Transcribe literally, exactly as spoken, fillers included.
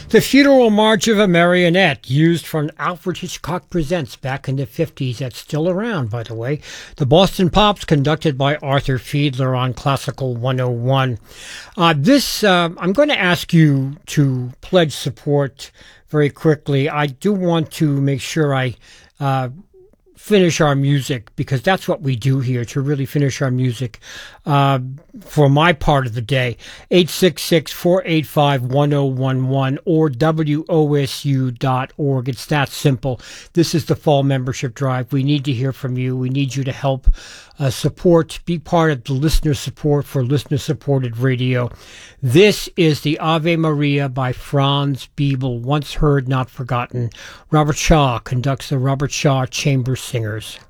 The Funeral March of a Marionette, used from Alfred Hitchcock Presents back in the fifties. That's still around, by the way. The Boston Pops, conducted by Arthur Fiedler on Classical one oh one. Uh, this, uh, I'm going to ask you to pledge support very quickly. I do want to make sure I uh, finish our music, because that's what we do here, to really finish our music uh, for my part of the day. eight six six, four eight five, one oh one one or W O S U dot org. It's that simple. This is the fall membership drive. We need to hear from you. We need you to help uh, support, be part of the listener support for listener-supported radio. This is the Ave Maria by Franz Biebel, once heard, not forgotten. Robert Shaw conducts the Robert Shaw Chamber Singers.